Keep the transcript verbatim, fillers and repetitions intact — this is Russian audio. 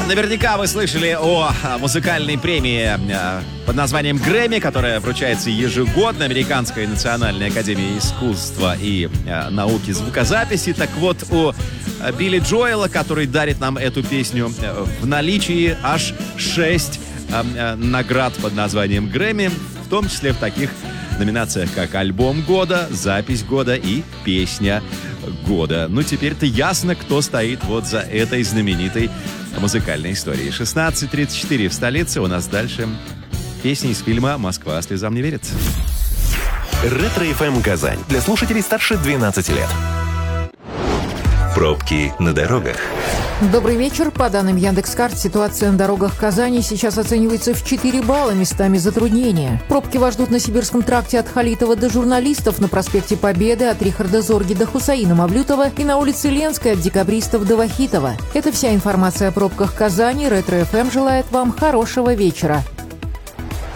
Наверняка вы слышали о музыкальной премии под названием Грэмми, которая вручается ежегодно Американской национальной академией искусства и науки звукозаписи. Так вот, у Билли Джоэла, который дарит нам эту песню, в наличии аж шесть наград под названием Грэмми, в том числе в таких номинациях, как альбом года, запись года и песня года. Ну, теперь-то ясно, кто стоит вот за этой знаменитой музыкальной историей. шестнадцать тридцать четыре в столице. У нас дальше песни из фильма «Москва слезам не верит». Ретро-эф эм Казань. Для слушателей старше двенадцати лет. Пробки на дорогах. Добрый вечер. По данным Яндекс.Карт, ситуация на дорогах Казани сейчас оценивается в четыре балла, местами затруднения. Пробки вас ждут на Сибирском тракте от Халитова до Журналистов, на проспекте Победы от Рихарда Зорги до Хусаина Мавлютова и на улице Ленской от Декабристов до Вахитова. Это вся информация о пробках Казани. Ретро-эф эм желает вам хорошего вечера.